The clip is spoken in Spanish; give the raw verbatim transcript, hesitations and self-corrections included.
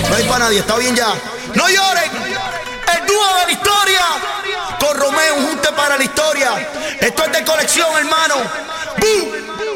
No hay para nadie, está bien ya. No lloren. El dúo de la historia. Con Romeo, un junte para la historia. Esto es de Colombia.